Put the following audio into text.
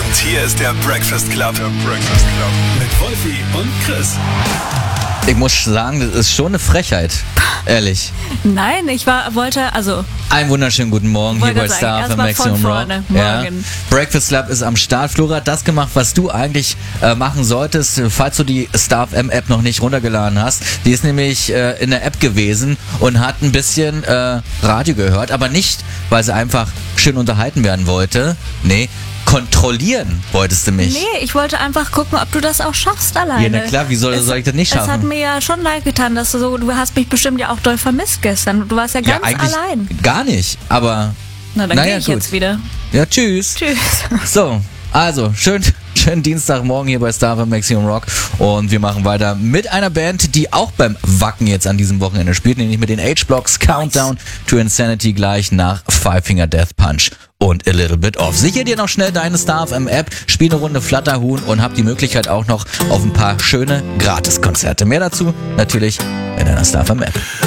Und hier ist der Breakfast Club. Mit Wolfi und Chris. Ich muss sagen, das ist schon eine Frechheit. Ehrlich. Nein, wollte. Einen wunderschönen guten Morgen hier bei Star FM Maximum Rock. Ja. Breakfast Club ist am Start. Flora hat das gemacht, was du eigentlich machen solltest, falls du die Star FM App noch nicht runtergeladen hast. Die ist nämlich in der App gewesen und hat ein bisschen Radio gehört, aber nicht, weil sie einfach schön unterhalten werden wollte. Nee, kontrollieren wolltest du mich. Nee, ich wollte einfach gucken, ob du das auch schaffst alleine. Ja, na klar, wie soll ich das nicht schaffen? Es hat mir ja schon leid getan, dass du hast mich bestimmt ja auch doll vermisst gestern. Du warst ja ganz allein. Gar nicht, aber na, dann gehe ich jetzt wieder. Ja, tschüss. Tschüss. So, also, schönen Dienstagmorgen hier bei Star FM Maximum Rock und wir machen weiter mit einer Band, die auch beim Wacken jetzt an diesem Wochenende spielt, nämlich mit den H-Blocks. Countdown to Insanity gleich nach Five Finger Death Punch und A Little Bit Off. Sicher dir noch schnell deine Star FM App, spiel eine Runde Flatterhuhn und hab die Möglichkeit auch noch auf ein paar schöne Gratiskonzerte. Mehr dazu natürlich in deiner Star FM App.